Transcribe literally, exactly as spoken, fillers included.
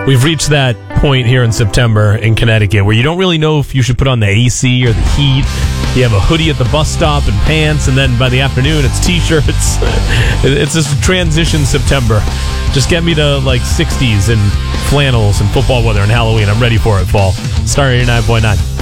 We've reached that point here in September in Connecticut where you don't really know if you should put on the A C or the heat. You have a hoodie at the bus stop and pants, and then by the afternoon it's t-shirts. It's this transition September. Just get me to like sixties and flannels and football weather and Halloween. I'm ready for it, fall. Star eighty-nine point nine.